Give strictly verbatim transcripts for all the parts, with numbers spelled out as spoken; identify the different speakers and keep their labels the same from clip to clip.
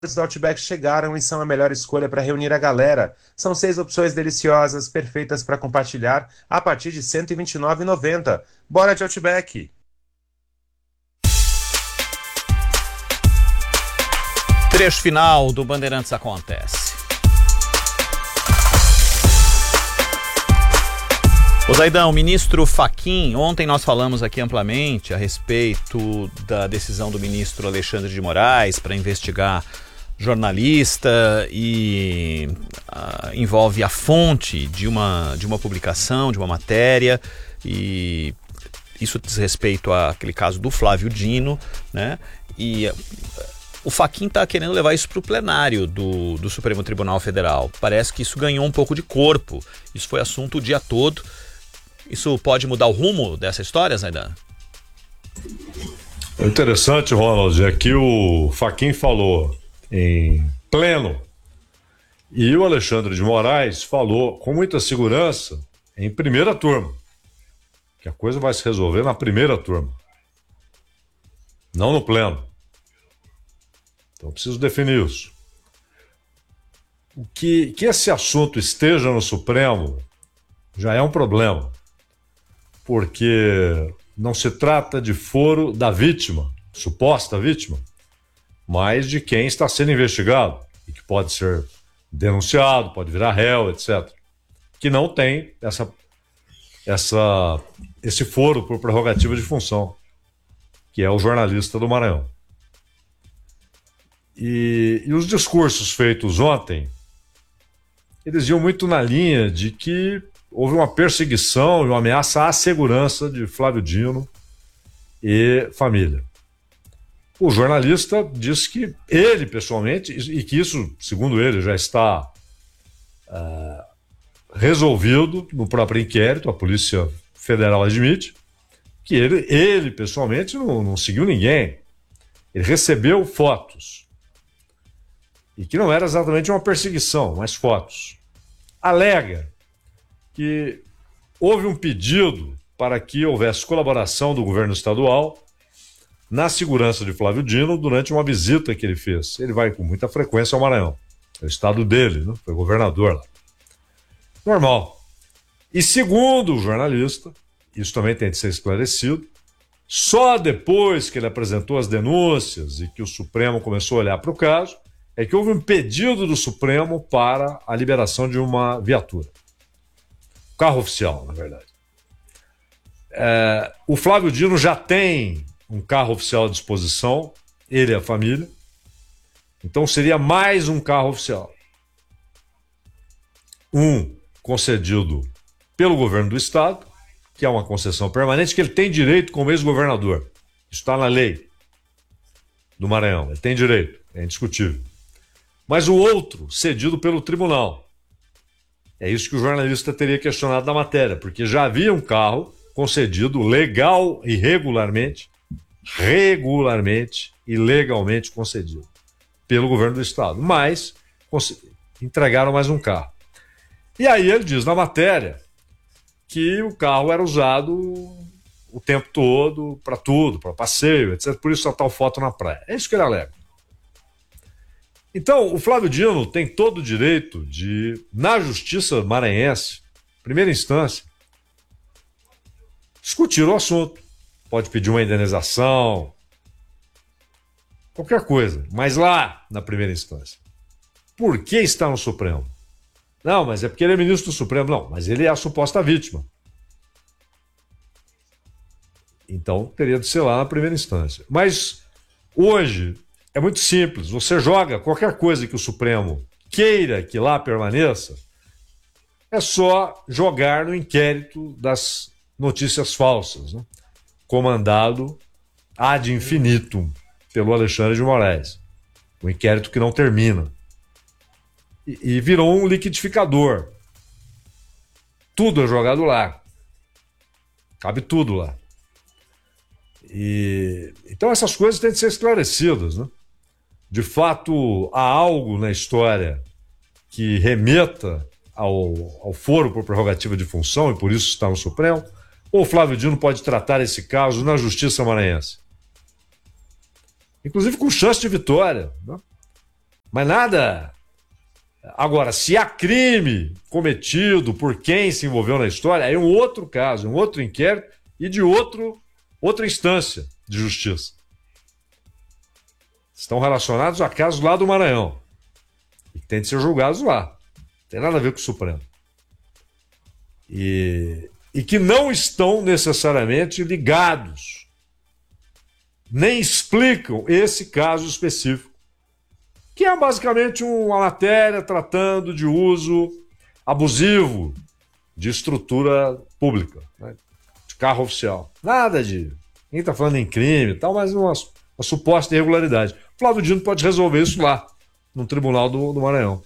Speaker 1: Os do Outback chegaram e são a melhor escolha para reunir a galera. São seis opções deliciosas, perfeitas para compartilhar, a partir de cento e vinte e nove reais e noventa centavos. Bora de Outback!
Speaker 2: Trecho final do Bandeirantes Acontece. Ô Zaidão, o ministro Fachin, ontem nós falamos aqui amplamente a respeito da decisão do ministro Alexandre de Moraes para investigar jornalista e uh, envolve a fonte de uma, de uma publicação, de uma matéria, e isso diz respeito àquele caso do Flávio Dino, né? E uh, o Fachin está querendo levar isso para o plenário do, do Supremo Tribunal Federal. Parece que isso ganhou um pouco de corpo. Isso foi assunto o dia todo. Isso pode mudar o rumo dessa história, Zaidan?
Speaker 3: O interessante, Ronald, é que o Fachin falou em pleno e o Alexandre de Moraes falou com muita segurança em primeira turma, que a coisa vai se resolver na primeira turma, não no pleno. Então eu preciso definir isso. O que, que esse assunto esteja no Supremo já é um problema, porque não se trata de foro da vítima, suposta vítima, mas de quem está sendo investigado e que pode ser denunciado, pode virar réu, etcétera. Que não tem essa, essa, esse foro por prerrogativa de função, que é o jornalista do Maranhão. E, e os discursos feitos ontem, eles iam muito na linha de que houve uma perseguição e uma ameaça à segurança de Flávio Dino e família. O jornalista disse que ele, pessoalmente, e que isso, segundo ele, já está uh, resolvido no próprio inquérito, a Polícia Federal admite, que ele, ele pessoalmente, não, não seguiu ninguém. Ele recebeu fotos. E que não era exatamente uma perseguição, mas fotos. Alega que houve um pedido para que houvesse colaboração do governo estadual na segurança de Flávio Dino durante uma visita que ele fez. Ele vai com muita frequência ao Maranhão. É o estado dele, né? Foi governador lá. Normal. E segundo o jornalista, isso também tem de ser esclarecido, só depois que ele apresentou as denúncias e que o Supremo começou a olhar para o caso, é que houve um pedido do Supremo para a liberação de uma viatura. Carro oficial, na verdade. É, o Flávio Dino já tem um carro oficial à disposição, ele e a família. Então seria mais um carro oficial. Um concedido pelo governo do estado, que é uma concessão permanente, que ele tem direito como ex-governador. Isso está na lei do Maranhão, ele tem direito, é indiscutível. Mas o outro, cedido pelo tribunal. É isso que o jornalista teria questionado na matéria, porque já havia um carro concedido legal e regularmente, regularmente e legalmente concedido pelo governo do estado, mas entregaram mais um carro. E aí ele diz na matéria que o carro era usado o tempo todo para tudo, para passeio, etcétera. Por isso a tal foto na praia. É isso que ele alega. Então, o Flávio Dino tem todo o direito de, na justiça maranhense, primeira instância, discutir o assunto. Pode pedir uma indenização, qualquer coisa, mas lá na primeira instância. Por que está no Supremo? Não, mas é porque ele é ministro do Supremo. Não, mas ele é a suposta vítima. Então, teria de ser lá na primeira instância. Mas hoje é muito simples. Você joga qualquer coisa que o Supremo queira que lá permaneça, é só jogar no inquérito das notícias falsas, né? Comandado ad infinitum pelo Alexandre de Moraes. Um inquérito que não termina. E, e virou um liquidificador. Tudo é jogado lá. Cabe tudo lá. E, então essas coisas têm de ser esclarecidas, né? De fato, há algo na história que remeta ao, ao foro por prerrogativa de função, e por isso está no Supremo, ou o Flávio Dino pode tratar esse caso na Justiça Maranhense? Inclusive com chance de vitória, né? Mas nada. Agora, se há crime cometido por quem se envolveu na história, aí é um outro caso, um outro inquérito e de outro, outra instância de justiça. Estão relacionados a casos lá do Maranhão. E que tem de ser julgados lá. Não tem nada a ver com o Supremo. E, e que não estão necessariamente ligados, nem explicam esse caso específico, que é basicamente uma matéria tratando de uso abusivo de estrutura pública, né? De carro oficial. Nada de... Ninguém está falando em crime e tal, mas uma, uma suposta irregularidade. O Flávio Dino pode resolver isso lá, no Tribunal do, do Maranhão.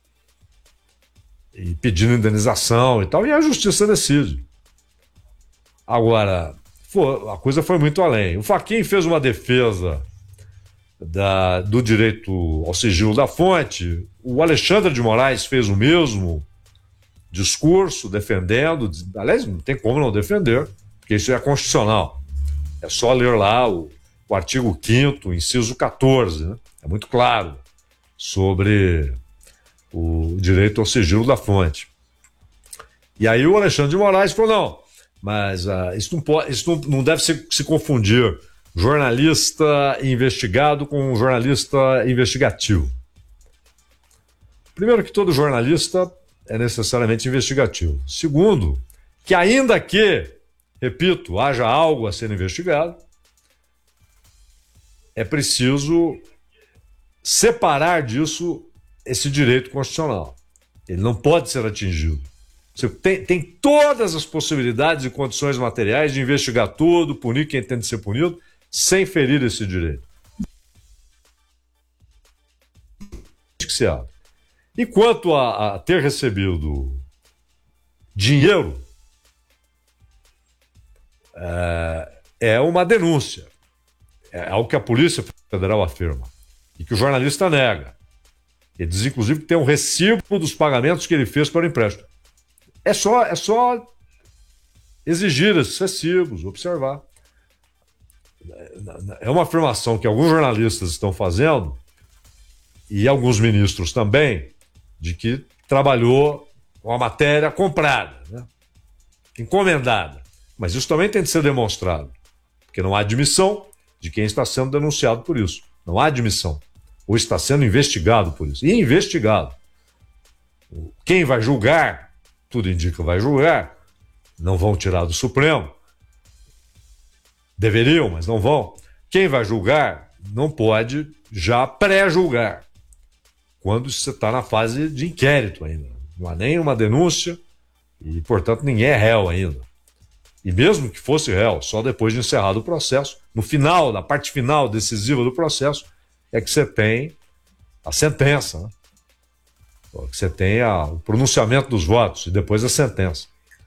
Speaker 3: E pedindo indenização e tal, e a justiça decide. Agora, pô, a coisa foi muito além. O Fachin fez uma defesa da, do direito ao sigilo da fonte, o Alexandre de Moraes fez o mesmo discurso, defendendo, aliás, não tem como não defender, porque isso é constitucional. É só ler lá o, o artigo quinto, inciso quatorze, né? É muito claro sobre o direito ao sigilo da fonte. E aí o Alexandre de Moraes falou, não, mas uh, isso, não, pode, isso não, não deve se, se confundir jornalista investigado com jornalista investigativo. Primeiro que todo jornalista é necessariamente investigativo. Segundo, que ainda que, repito, haja algo a ser investigado, é preciso separar disso esse direito constitucional. Ele não pode ser atingido. Você tem, tem todas as possibilidades e condições materiais de investigar tudo, punir quem tem de ser punido, sem ferir esse direito. E quanto a, a ter recebido dinheiro, é, é uma denúncia. É algo que a Polícia Federal afirma e que o jornalista nega. Ele diz, inclusive, que tem um recibo dos pagamentos que ele fez para o empréstimo. É só, é só exigir esses recibos, observar. É uma afirmação que alguns jornalistas estão fazendo, e alguns ministros também, de que trabalhou uma matéria comprada, né? Encomendada. Mas isso também tem de ser demonstrado, porque não há admissão de quem está sendo denunciado por isso. Não há admissão. Ou está sendo investigado por isso. E investigado. Quem vai julgar, tudo indica vai julgar, não vão tirar do Supremo. Deveriam, mas não vão. Quem vai julgar não pode já pré-julgar, quando você está na fase de inquérito ainda. Não há nem uma denúncia e, portanto, ninguém é réu ainda. E mesmo que fosse réu, só depois de encerrado o processo, no final, na parte final decisiva do processo, é que você tem a sentença, né? Que você tem a, o pronunciamento dos votos e depois a sentença.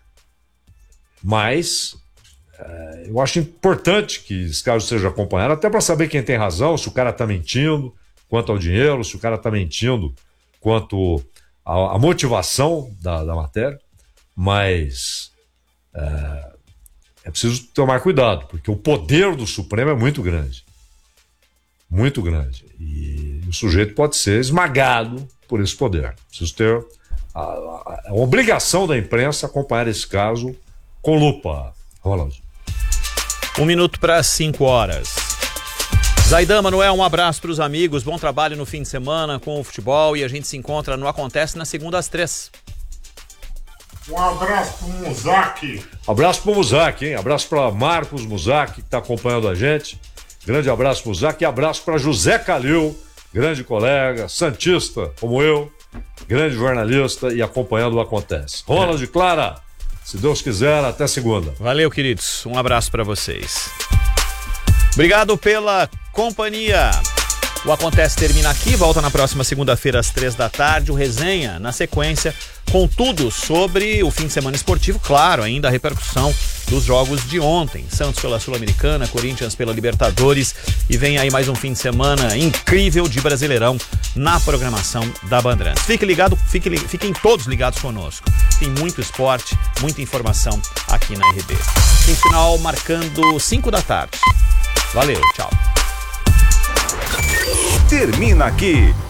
Speaker 3: Mas é, eu acho importante que esse caso seja acompanhado, até para saber quem tem razão, se o cara está mentindo quanto ao dinheiro, se o cara está mentindo quanto à, à motivação da, da matéria. Mas é, é preciso tomar cuidado, porque o poder do Supremo é muito grande. Muito grande. E o sujeito pode ser esmagado por esse poder. Preciso ter a, a, a obrigação da imprensa acompanhar esse caso com lupa. Ronald.
Speaker 2: Um minuto para cinco horas. Zaidan, Manuel, um abraço para os amigos. Bom trabalho no fim de semana com o futebol e a gente se encontra no Acontece na segunda às três.
Speaker 4: Um abraço pro Muzaki.
Speaker 3: Abraço pro Muzaki, hein? Abraço para Marcos Muzaki, que está acompanhando a gente. Grande abraço pro Muzaki e abraço para José Calil, grande colega, santista como eu, grande jornalista e acompanhando o Acontece. Ronald e Clara, se Deus quiser, até segunda.
Speaker 2: Valeu, queridos. Um abraço para vocês. Obrigado pela companhia. O Acontece termina aqui, volta na próxima segunda-feira às três da tarde, o Resenha na sequência, com tudo sobre o fim de semana esportivo, claro, ainda a repercussão dos jogos de ontem, Santos pela Sul-Americana, Corinthians pela Libertadores, e vem aí mais um fim de semana incrível de Brasileirão na programação da Bandeirantes. Fique ligado, fique, fiquem todos ligados conosco, tem muito esporte, muita informação aqui na R B. Fim final marcando cinco da tarde. Valeu, tchau.
Speaker 5: Termina aqui